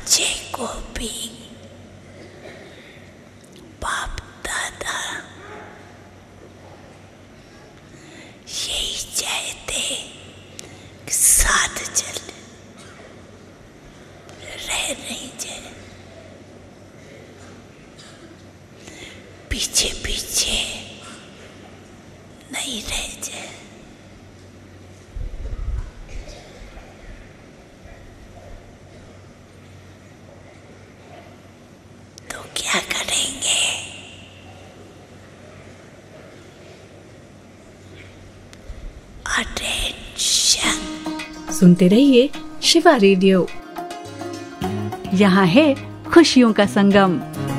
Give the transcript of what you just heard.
बच्चे को भी बाप दादा यही चाहते कि साथ चल रह नहीं जाए, पीछे पीछे नहीं रह जाए। तो क्या करेंगे? अटेंशन। सुनते रहिए शिवा रेडियो। यहाँ है खुशियों का संगम।